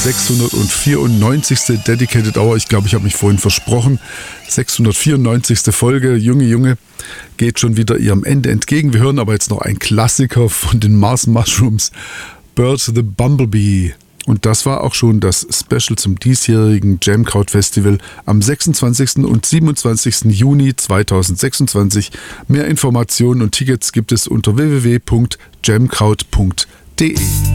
694. Dedicated Hour. Ich glaube, ich habe mich vorhin versprochen. 694. Folge. Junge, geht schon wieder ihrem Ende entgegen. Wir hören aber jetzt noch einen Klassiker von den Mars Mushrooms. Bird the Bumblebee. Und das war auch schon das Special zum diesjährigen Jamkraut Festival am 26. und 27. Juni 2026. Mehr Informationen und Tickets gibt es unter www.jamkraut.de.